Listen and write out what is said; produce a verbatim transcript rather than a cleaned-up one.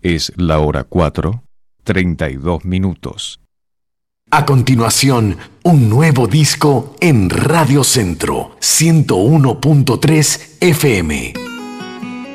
Es la hora cuatro, treinta y dos minutos. A continuación, un nuevo disco en Radio Centro ciento uno punto tres F M.